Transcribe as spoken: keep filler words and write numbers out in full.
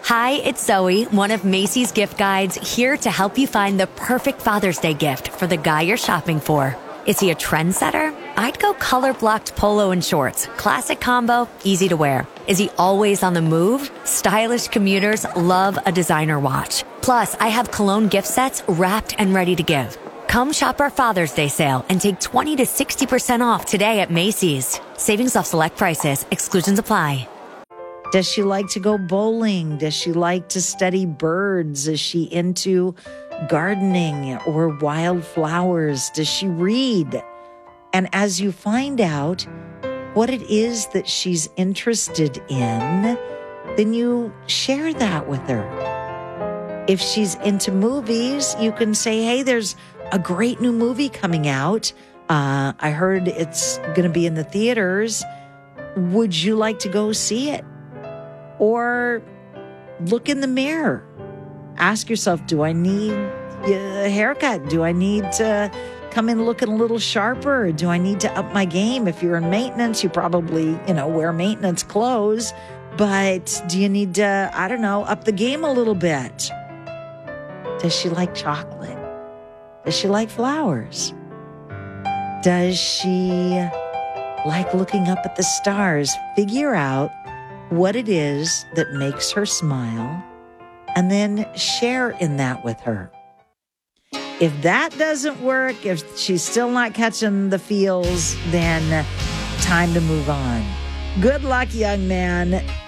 Hi, it's Zoe, one of Macy's gift guides, here to help you find the perfect Father's Day gift for the guy you're shopping for. Is he a trendsetter? I'd go color-blocked polo and shorts. Classic combo, easy to wear. Is he always on the move? Stylish commuters love a designer watch. Plus, I have cologne gift sets wrapped and ready to give. Come shop our Father's Day sale and take twenty to sixty percent off today at Macy's. Savings off select prices. Exclusions apply. Does she like to go bowling? Does she like to study birds? Is she into gardening or wildflowers? Does she read? And as you find out what it is that she's interested in, then you share that with her. If she's into movies, you can say, hey, there's a great new movie coming out. Uh, I heard it's going to be in the theaters. Would you like to go see it? Or look in the mirror. Ask yourself, do I need a haircut? Do I need to come in looking a little sharper? Do I need to up my game? If you're in maintenance, you probably, you know, wear maintenance clothes. But do you need to, I don't know, up the game a little bit? Does she like chocolate? Does she like flowers? Does she like looking up at the stars? Figure out what it is that makes her smile, and then share in that with her. If that doesn't work, if she's still not catching the feels, then time to move on. Good luck, young man.